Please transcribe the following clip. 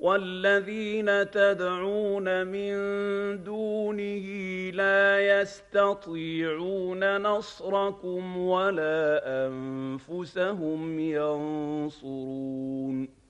والذين تدعون من دونه لا يستطيعون نصركم ولا أنفسهم ينصرون